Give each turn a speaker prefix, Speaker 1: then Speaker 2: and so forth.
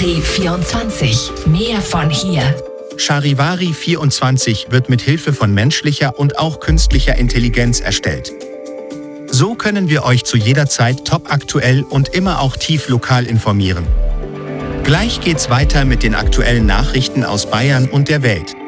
Speaker 1: Charivari 24. Mehr von hier.
Speaker 2: Charivari 24 wird mit Hilfe von menschlicher und auch künstlicher Intelligenz erstellt. So können wir euch zu jeder Zeit topaktuell und immer auch tief lokal informieren. Gleich geht's weiter mit den aktuellen Nachrichten aus Bayern und der Welt.